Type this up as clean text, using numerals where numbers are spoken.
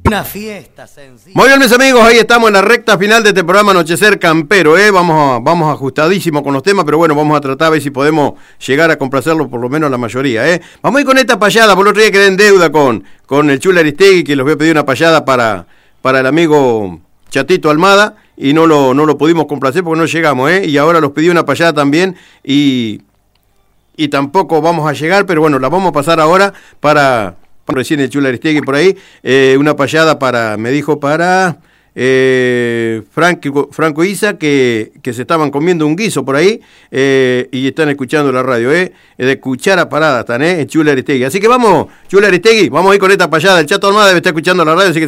Una fiesta sencilla. Muy bien, mis amigos, ahí estamos en la recta final de este programa Anochecer Campero, Vamos ajustadísimo con los temas, pero bueno, vamos a tratar a ver si podemos llegar a complacerlo por lo menos la mayoría, Vamos a ir con esta payada, por el otro día quedé en deuda con el Chula Aristegui, que les voy a pedir una payada para el amigo Chatito Almada, y no lo pudimos complacer porque no llegamos, Y ahora los pedí una payada también, y tampoco vamos a llegar, pero bueno, la vamos a pasar ahora para recién el Chula Aristegui por ahí, una payada me dijo para Franco Isa, que se estaban comiendo un guiso por ahí, y están escuchando la radio, de cuchara parada están, el Chula Aristegui. Así que vamos, Chula Aristegui, vamos a ir con esta payada. El Chato Almada debe estar escuchando la radio, así que